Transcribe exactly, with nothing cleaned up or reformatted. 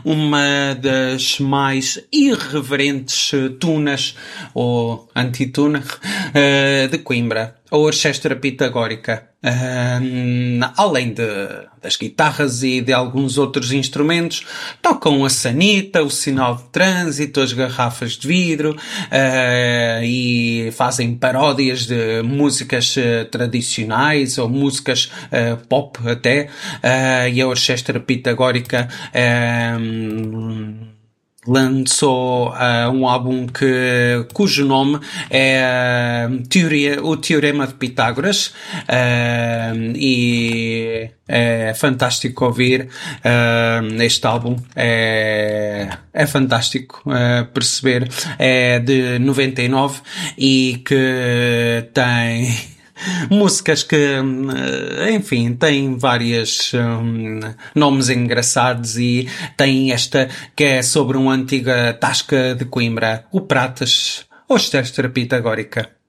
uma das mais irreverentes uh, tunas, ou antituna, uh, de Coimbra, a Orquestra Pitagórica. Uh, além de, das guitarras e de alguns outros instrumentos, tocam a sanita, o sinal de trânsito, as garrafas de vidro, uh, e fazem paródias de músicas uh, tradicionais ou músicas uh, pop até, uh, e a Orquestra Pitagórica um, lançou uh, um álbum que, cujo nome é uh, Teoria, o Teorema de Pitágoras, uh, e é fantástico ouvir uh, este álbum. É, é fantástico uh, perceber. É de noventa e nove e que tem músicas que, enfim, têm vários um, nomes engraçados, e tem esta que é sobre uma antiga tasca de Coimbra, o Pratas, Orquestra Pitagórica.